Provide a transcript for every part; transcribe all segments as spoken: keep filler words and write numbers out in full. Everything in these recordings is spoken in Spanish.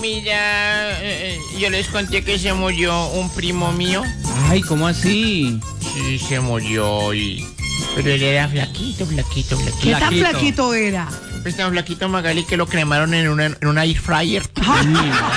mira, eh, yo les conté que se murió un primo mío. Ay, ¿cómo así? Sí, se murió y... Pero él era flaquito, flaquito, flaquito. ¿Qué tan flaquito era? Pues tan flaquito, Magali, que lo cremaron en una, en una air fryer. ¡Ay,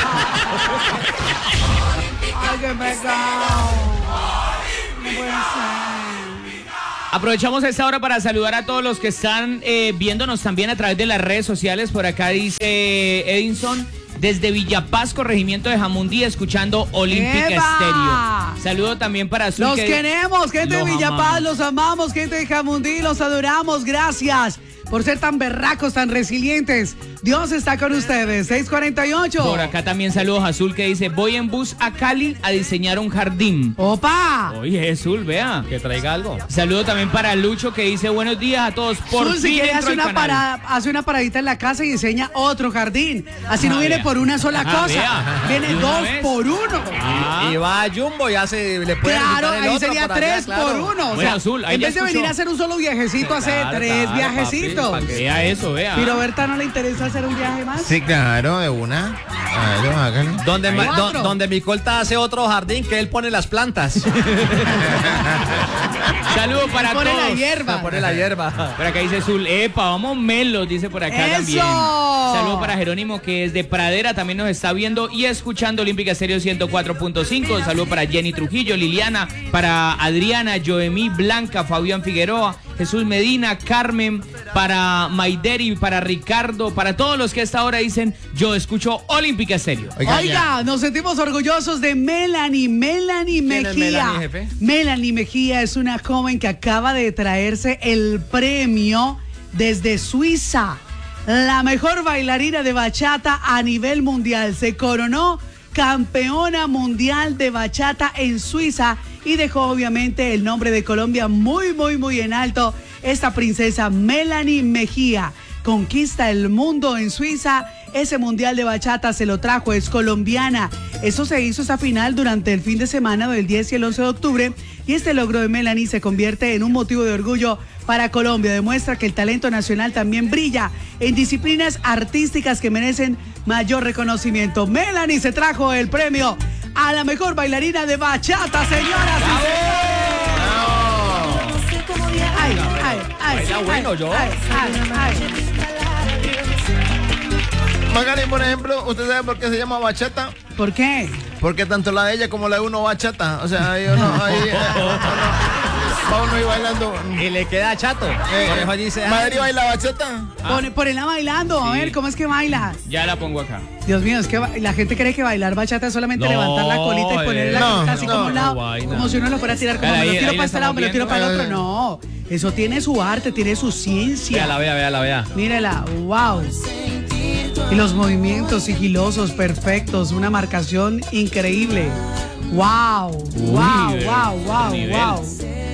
qué pecado! No puede ser. Aprovechamos esta hora para saludar a todos los que están eh, viéndonos también a través de las redes sociales. Por acá dice Edinson, desde Villapaz, corregimiento de Jamundí, escuchando Olímpica Estéreo. Saludo también para Azul. Los que queremos, gente de Villapaz, amamos. Los amamos, gente de Jamundí, los adoramos. Gracias por ser tan berracos, tan resilientes. Dios está con ustedes. seis cuarenta y ocho. Por acá también saludos a Azul, que dice, voy en bus a Cali a diseñar un jardín. ¡Opa! Oye, Azul, vea. Que traiga algo. Saludo también para Lucho, que dice, buenos días a todos. Por Azul, fin si quiere, entro hace al una, canal. para, hace una paradita en la casa y diseña otro jardín. Así Ah, no viene vea. por una sola Ah, cosa. vea. Viene ¿De una dos vez? por uno. Ah. Y va a Jumbo y hace, le puede Claro, quitar el ahí otro sería por allá, tres claro. por uno. O Bueno, sea, Azul, ahí en ya vez de escuchó. venir a hacer un solo viajecito, hace Claro, tres claro, viajecitos. papi, pa' que- Vea eso, vea. ¿Pero Berta no le interesa hacer un viaje más? Sí, claro, de una. Claro, hágale. Donde, Hay ma- cuatro. do- donde mi colta hace otro jardín que él pone las plantas. Saludos para Pone todos. la hierba. Pone la hierba. Por acá dice Zul, epa, vamos melos, dice por acá ¡Eso! también. Saludos para Jerónimo, que es de Pradera, también nos está viendo y escuchando Olímpica Estéreo ciento cuatro punto cinco. Saludos para Jenny Trujillo, Liliana, para Adriana, Joemí, Blanca, Fabián Figueroa, Jesús Medina, Carmen, para Maideri, para Ricardo, para todos los que a esta hora dicen, yo escucho Olímpica Estéreo. Oiga, Oiga, ya. nos sentimos orgullosos de Melanie, Melanie ¿Quién es Mejía. Melanie, jefe? Melanie Mejía es una joven que acaba de traerse el premio desde Suiza. La mejor bailarina de bachata a nivel mundial. Se coronó campeona mundial de bachata en Suiza y dejó obviamente el nombre de Colombia muy, muy, muy en alto. Esta princesa Melanie Mejía conquista el mundo en Suiza. Ese mundial de bachata se lo trajo, es colombiana. Eso se hizo esa final durante el fin de semana del diez y el once de octubre. Y este logro de Melanie se convierte en un motivo de orgullo para Colombia. Demuestra que el talento nacional también brilla en disciplinas artísticas que merecen mayor reconocimiento. Melanie se trajo el premio a la mejor bailarina de bachata, señoras y señores. Ay, ay, ay, Baila ay, bueno, yo. ay, ay, ay. Magali, por ejemplo, ¿usted sabe por qué se llama bachata? ¿Por qué? Porque tanto la de ella como la de uno bachata. O sea, ahí uno, ahí, eh, uno, va uno ahí bailando. Y le queda chato. Eh, Por eso dice, Madrid ay, baila bachata. Pon- Ponela bailando, a Sí. ver, ¿cómo es que baila? Ya la pongo acá. Dios mío, es que ba- la gente cree que bailar bachata es solamente No, levantar la colita y ponerle la no, colita así no, como un lado, no, vaina. como si uno lo fuera a tirar, como Ahí- me lo ahí tiro la para este lado, me lo tiro estamos para el otro. viendo. No, eso tiene su arte, tiene su ciencia. véala, vea, vea, vea. Mírela, wow. Y los movimientos sigilosos, perfectos, una marcación increíble. Wow, wow, eh, wow, wow, nivel. wow.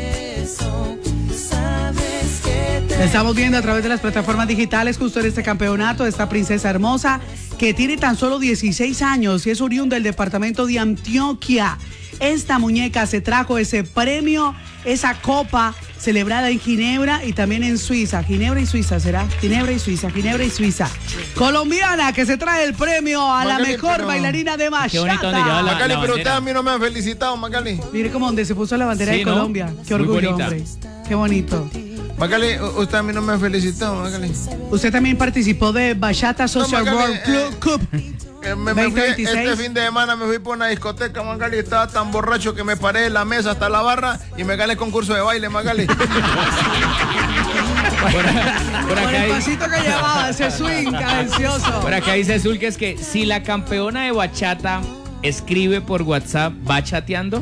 Estamos viendo a través de las plataformas digitales justo en este campeonato de esta princesa hermosa que tiene tan solo dieciséis años y es oriunda del departamento de Antioquia. Esta muñeca se trajo ese premio, esa copa celebrada en Ginebra y también en Suiza. Ginebra y Suiza, ¿será? Ginebra y Suiza, Ginebra y Suiza. Colombiana que se trae el premio a la Magali, mejor pero- bailarina de Qué bonito donde lleva bachata. la- Magali, pero usted bandera. a mí no me ha felicitado, Magali. Mire como donde se puso la bandera Sí, de ¿no? Colombia. Qué Muy orgullo, bonita. hombre. Qué bonito. Magali, usted a mí no me ha felicitado, Magali. Usted también participó de Bachata Social Magali, World Club. eh, Cup. Eh, me, me veinte fui, veintiséis. este fin de semana me fui por una discoteca, Magali, estaba tan borracho que me paré de la mesa hasta la barra y me gané el concurso de baile, Magali. Por, por Por acá, el dice- pasito que llevaba, ese swing cadencioso. por acá dice Zul que es que si la campeona de bachata escribe por WhatsApp, ¿va chateando?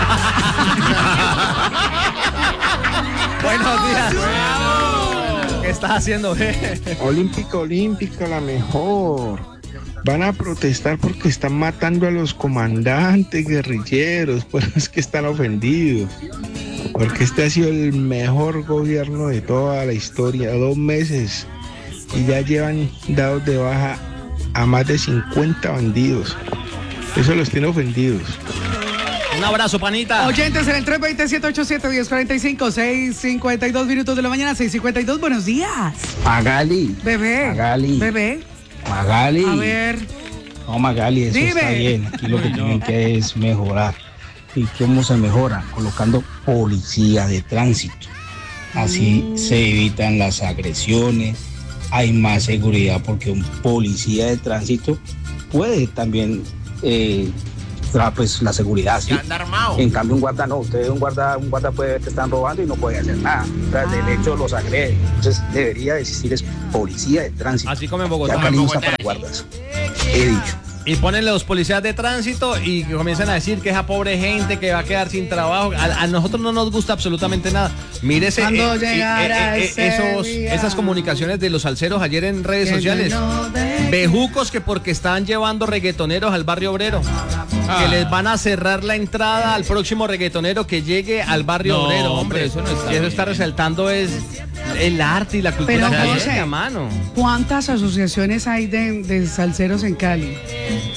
Buenos días. ¿Qué estás haciendo, eh? Olímpica, olímpica, la mejor. Van a protestar porque están matando a los comandantes guerrilleros, pues es que están ofendidos. Porque este ha sido el mejor gobierno de toda la historia, dos meses. Y ya llevan dados de baja a más de cincuenta bandidos. Eso los tiene ofendidos. Un abrazo, panita. Oyentes en el tres dos siete ocho siete uno cero cuatro cinco, seis cincuenta y dos minutos de la mañana, seis cincuenta y dos, buenos días. Magali, Bebé. Magali. Bebé. Magali. A ver. No, Magali, eso Dime. está bien. Aquí lo que tienen que es mejorar. ¿Y cómo se mejora? Colocando policía de tránsito. Así Mm. se evitan las agresiones, hay más seguridad porque un policía de tránsito puede también eh, tra- pues la seguridad, ¿sí? Ya anda armado. En cambio un guarda no, usted un guarda, un guarda puede ver que están robando y no puede hacer nada. Tras del hecho los agrede. Entonces debería existir es policía de tránsito. Así como en Ya Bogotá. Cali no está para guardas. He dicho. Y ponen los policías de tránsito y comienzan a decir que esa pobre gente que va a quedar sin trabajo. A, a nosotros no nos gusta absolutamente nada. Mírese Cuando eh, eh, llegara eh, eh, ese esos, día. esas comunicaciones de los salseros ayer en redes Que sociales. no deje- Bejucos que porque están llevando reggaetoneros al barrio obrero. Ah. Que les van a cerrar la entrada al próximo reggaetonero que llegue al barrio No, obrero, hombre, hombre. eso no está y eso bien. está resaltando es el arte y la cultura Pero, caleña, José, mano. ¿cuántas asociaciones hay de, de salseros en Cali?